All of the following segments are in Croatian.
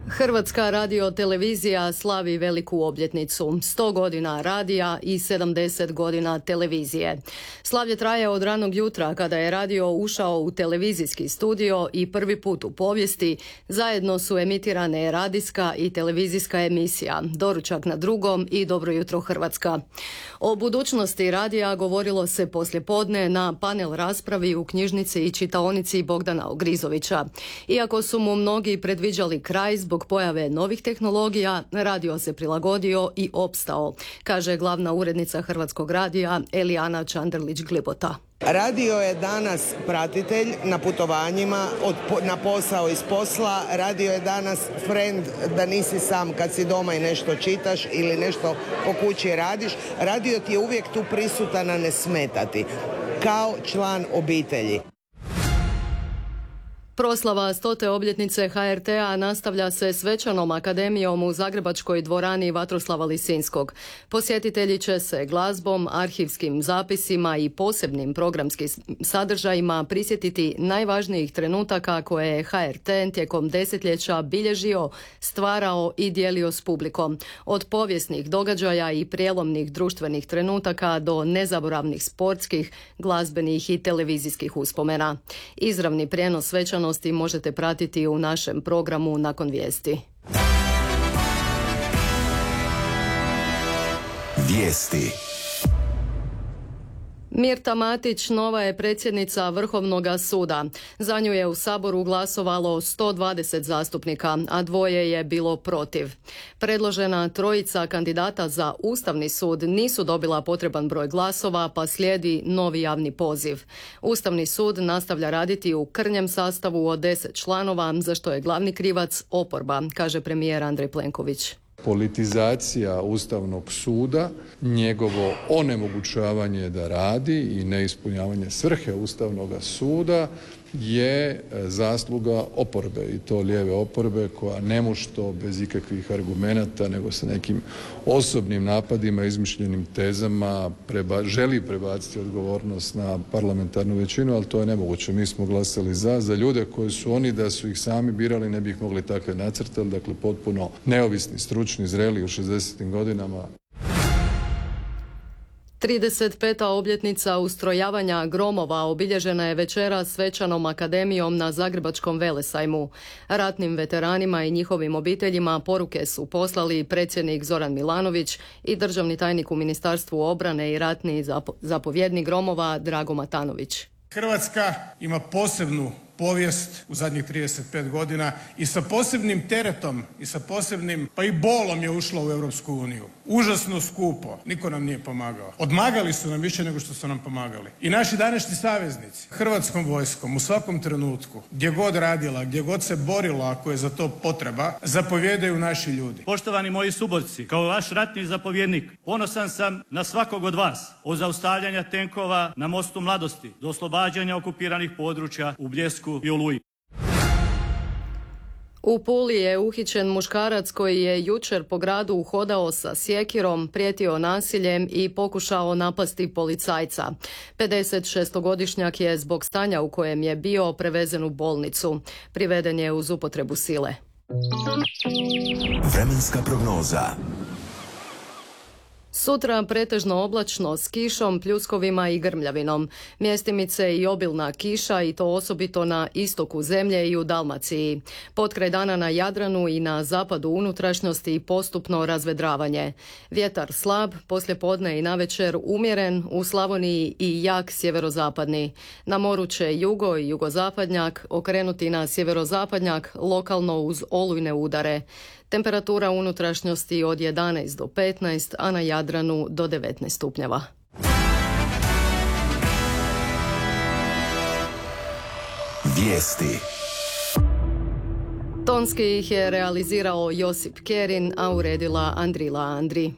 Hrvatska radiotelevizija slavi veliku obljetnicu, 100 godina radija i 70 godina televizije. Slavlje traje od ranog jutra kada je radio ušao u televizijski studio i prvi put u povijesti zajedno su emitirane radijska i televizijska emisija Doručak na drugom i Dobro jutro Hrvatska. O budućnosti radija govorilo se poslijepodne na panel raspravi u knjižnici i čitaonici Bogdana Ogrizovića. Iako su mu mnogi predviđali kraj zbog pojave novih tehnologija, radio se prilagodio i opstao, kaže glavna urednica Hrvatskog radija Elijana Čanderlić-Glibota. Radio je danas pratitelj na putovanjima, na posao iz posla. Radio je danas friend da nisi sam kad si doma i nešto čitaš ili nešto po kući radiš. Radio ti je uvijek tu prisutan, a ne smetati, kao član obitelji. Proslava 100. obljetnice HRT-a nastavlja se svečanom akademijom u zagrebačkoj dvorani Vatroslava Lisinskog. Posjetitelji će se glazbom, arhivskim zapisima i posebnim programskim sadržajima prisjetiti najvažnijih trenutaka koje je HRT tijekom desetljeća bilježio, stvarao i dijelio s publikom. Od povijesnih događaja i prijelomnih društvenih trenutaka do nezaboravnih sportskih, glazbenih i televizijskih uspomena. Izravni prijenos svečanosti možete pratiti u našem programu nakon vijesti. Vijesti. Mirta Matić nova je predsjednica Vrhovnog suda. Za nju je u Saboru glasovalo 120 zastupnika, a 2 je bilo protiv. Predložena 3 kandidata za Ustavni sud nisu dobila potreban broj glasova, pa slijedi novi javni poziv. Ustavni sud nastavlja raditi u krnjem sastavu od 10 članova, za što je glavni krivac oporba, kaže premijer Andrej Plenković. Politizacija Ustavnog suda, njegovo onemogućavanje da radi i neispunjavanje svrhe Ustavnog suda je zasluga oporbe, i to lijeve oporbe koja nemušto bez ikakvih argumenata nego sa nekim osobnim napadima, izmišljenim tezama želi prebaciti odgovornost na parlamentarnu većinu, ali to je nemoguće. Mi smo glasali za ljude koji su oni da su ih sami birali ne bi ih mogli takve nacrtati, dakle potpuno neovisni, stručni, zreli u 60. godinama. 35. obljetnica ustrojavanja gromova obilježena je večeras svečanom akademijom na Zagrebačkom velesajmu. Ratnim veteranima i njihovim obiteljima poruke su poslali predsjednik Zoran Milanović i državni tajnik u Ministarstvu obrane i ratni zapovjednik gromova Drago Matanović. Hrvatska ima posebnu povijest u zadnjih 35 godina i sa posebnim teretom i sa posebnim pa i bolom je ušla u Europsku uniju. Užasno skupo, niko nam nije pomagao. Odmagali su nam više nego što su nam pomagali. I naši današnji saveznici, Hrvatskom vojskom u svakom trenutku, gdje god radila, gdje god se borila ako je za to potreba, zapovjedaju naši ljudi. Poštovani moji suborci, kao vaš ratni zapovjednik, ponosan sam na svakog od vas. Od zaustavljanja tenkova na mostu Mladosti do oslobađanja okupiranih područja u Bljesku i Oluji. U Puli je uhićen muškarac koji je jučer po gradu uhodao sa sjekirom, prijetio nasiljem i pokušao napasti policajca. 56-godišnjak je zbog stanja u kojem je bio prevezen u bolnicu. Priveden je uz upotrebu sile. Vremenska prognoza. Sutra pretežno oblačno s kišom, pljuskovima i grmljavinom. Mjestimice i obilna kiša i to osobito na istoku zemlje i u Dalmaciji. Potkraj dana na Jadranu i na zapadu unutrašnjosti postupno razvedravanje. Vjetar slab, poslijepodne i navečer umjeren, u Slavoniji i jak sjeverozapadni. Na moru će jugo i jugozapadnjak okrenuti na sjeverozapadnjak lokalno uz olujne udare. Temperatura unutrašnjosti od 11 do 15, a na Jadranu do 19 stupnjeva. Vijesti. Tonski ih je realizirao Josip Kerin, a uredila Andrila Andri.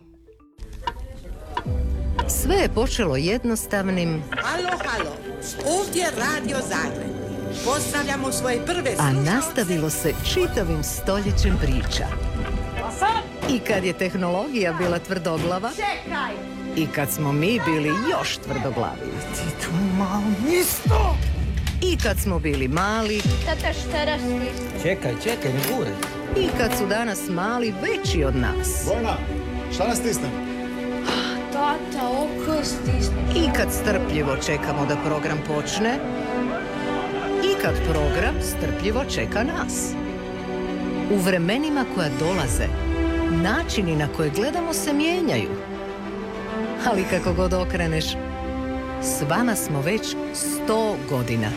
Sve je počelo jednostavnim... Halo, ovdje Radio Zagreb. Pozdravljamo svoje prve a nastavilo se čitavim stoljećem priča. I kad je tehnologija bila tvrdoglava, i kad smo mi bili još tvrdoglavi. Ti tu malo isto! I kad smo bili mali... Tata, šta rasti? Čekaj, ne gure. I kad su danas mali veći od nas. Vojna, šta nas stisne? Tata, oko stisne. I kad strpljivo čekamo da program počne. I kad program strpljivo čeka nas. U vremenima koja dolaze, načini na koje gledamo se mijenjaju. Ali kako god okreneš, s vama smo već 100 godina.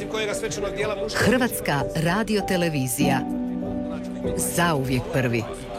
Hrvatska radiotelevizija. Zauvijek prvi.